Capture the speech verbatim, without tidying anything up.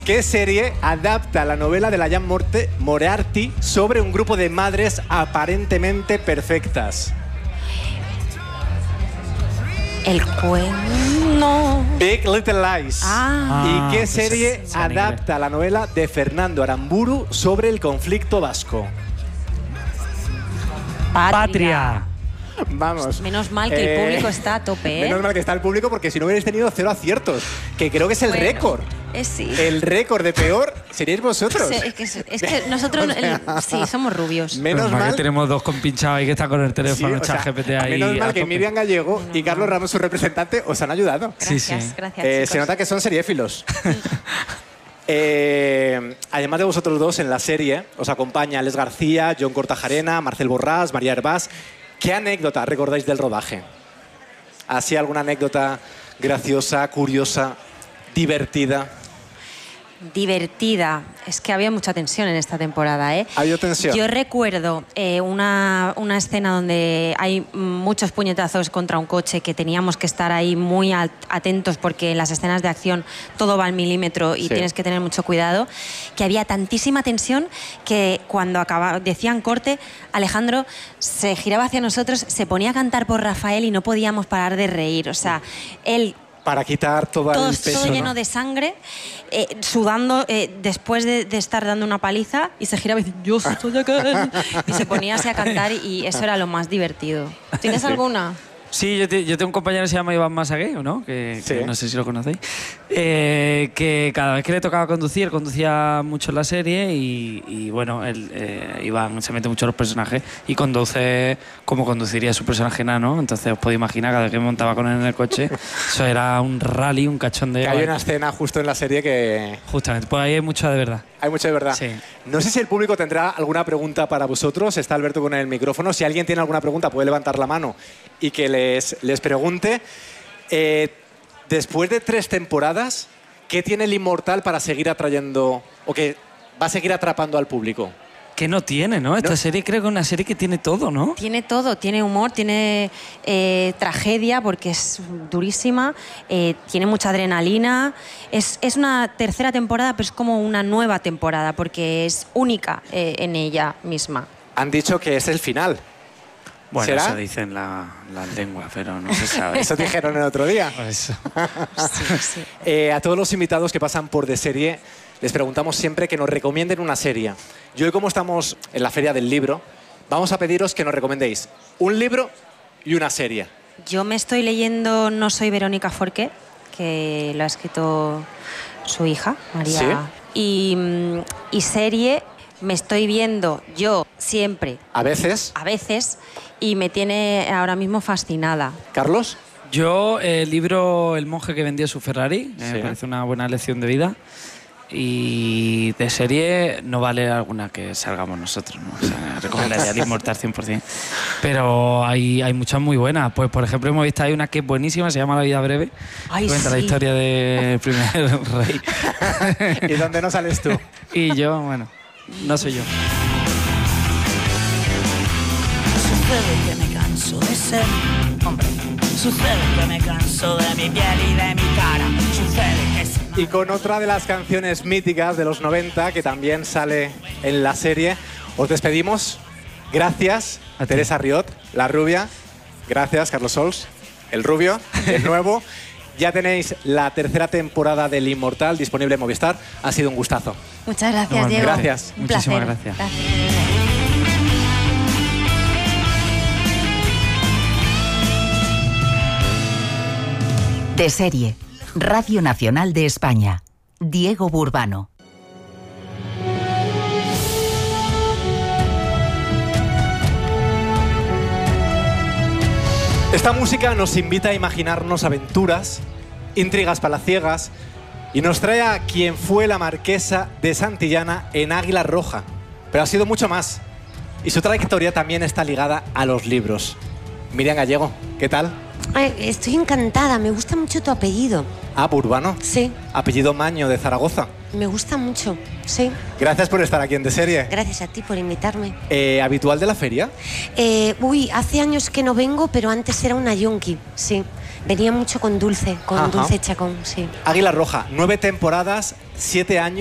¿Qué serie adapta la novela de la Liane Moriarty sobre un grupo de madres aparentemente perfectas? El cuerno. Big Little Lies. Ah. ¿Y qué serie pues, adapta la novela de Fernando Aramburu sobre el conflicto vasco? Patria. Patria. Vamos. Menos mal que Eh, el público está a tope, ¿eh? Menos mal que está el público, porque si no hubierais tenido cero aciertos, que creo que es el Bueno, récord. Eh, sí. El récord de peor seríais vosotros. Sí, es, que, es que nosotros O sea, el- sí, somos rubios. Menos Menos mal mal que tenemos dos compinchados ahí que están con el teléfono, Sí, o sea, ChatGPT ahí. menos mal a que tope. Miriam Gallego y Carlos Ramos, su representante, os han ayudado. Sí, Gracias, sí. gracias, Eh, chicos. se nota que son seriéfilos. Eh, además de vosotros dos, en la serie os acompaña Alex García, John Cortajarena, Marcel Borràs, María Herbás. ¿Qué anécdota recordáis del rodaje? ¿Así alguna anécdota graciosa, curiosa, divertida? Divertida. Es que había mucha tensión en esta temporada, ¿eh? ¿Ha habido tensión? Yo recuerdo eh, una, una escena donde hay muchos puñetazos contra un coche que teníamos que estar ahí muy at- atentos porque en las escenas de acción todo va al milímetro y Sí. tienes que tener mucho cuidado, que había tantísima tensión que cuando acaba, decían corte, Alejandro se giraba hacia nosotros, se ponía a cantar por Rafael y no podíamos parar de reír. O sea, él... Para quitar todo Todo, el peso, todo ¿no? lleno de sangre, eh, sudando eh, después de, de estar dando una paliza y se giraba y decía, yo estoy acá. Y se ponía así a cantar y eso era lo más divertido. ¿Tienes alguna? Sí, yo, te- yo tengo un compañero que se llama Iván Masagué, ¿no? Que, que Sí. no sé si lo conocéis. Eh, que cada vez que le tocaba conducir, conducía mucho en la serie y, y, bueno, él, eh, Iván se mete mucho en los personajes y conduce como conduciría su personaje enano. Entonces os podéis imaginar, cada vez que me montaba con él en el coche, eso era un rally, un Que cachondeo. hay una escena justo en la serie que Justamente, pues ahí hay mucho de verdad. hay mucho de verdad. Sí. No sé si el público tendrá alguna pregunta para vosotros. Está Alberto con el micrófono. Si alguien tiene alguna pregunta puede levantar la mano y que les, les pregunte. Eh, después de tres temporadas, ¿qué tiene el Inmortal para seguir atrayendo o que va a seguir atrapando al público? Que no tiene, ¿no? Esta No. serie creo que es una serie que tiene todo, ¿no? Tiene todo, tiene humor, tiene eh, tragedia porque es durísima, eh, tiene mucha adrenalina. Es, es una tercera temporada, pero es como una nueva temporada porque es única eh, en ella misma. Han dicho que es el final. Bueno, ¿Será? eso dicen la- las lenguas, pero no se sabe. Eso dijeron el otro día. Eso. Sí, sí. Eh, a todos los invitados que pasan por De Serie les preguntamos siempre que nos recomienden una serie. Y hoy, como estamos en la Feria del Libro, vamos a pediros que nos recomendéis un libro y una serie. Yo me estoy leyendo No soy Verónica Forqué, que lo ha escrito su hija, María. ¿Sí? Y, mm, y serie me estoy viendo yo siempre, A veces, a veces, y me tiene ahora mismo fascinada. Carlos. Yo, el libro El monje que vendía su Ferrari, eh, Sí. me parece una buena lección de vida. Y de serie no vale alguna que salgamos nosotros, ¿no? O sea, recomendaría El Inmortal cien por ciento. Pero hay, hay muchas muy buenas. Pues, por ejemplo, hemos visto ahí una que es buenísima, se llama La vida breve. Ay, Cuenta la sí. historia del primer rey. ¿Y dónde no sales tú? Y yo, bueno, no soy yo. Sucede que me canso de ser hombre. Sucede que me canso de mi piel y de mi cara. Sucede que se... Y con otra de las canciones míticas de los noventa, que también sale en la serie, os despedimos. Gracias, A ti. Teresa Riot, la rubia. Gracias, Carlos Sols, el rubio, el nuevo. Ya tenéis la tercera temporada del Inmortal disponible en Movistar. Ha sido un gustazo. Muchas gracias, Igualmente. Diego. Gracias. Un Muchísimas placer. gracias. De Serie, Radio Nacional de España. Diego Burbano. Esta música nos invita a imaginarnos aventuras, intrigas palaciegas y nos trae a quien fue la marquesa de Santillana en Águila Roja. Pero ha sido mucho más. Y su trayectoria también está ligada a los libros. Miriam Gallego, ¿qué tal? Ay, estoy encantada, me gusta mucho tu apellido. Ah, Burbano. Sí, Apellido Maño de Zaragoza. me gusta mucho. Sí, Gracias por estar aquí en De Serie. gracias a ti por invitarme. Eh, ¿Habitual de la feria? Eh, uy, hace años que no vengo, pero antes era una yonki, sí. Venía mucho con Dulce, con Ajá. Dulce Chacón, sí. Águila Roja, nueve temporadas, siete años.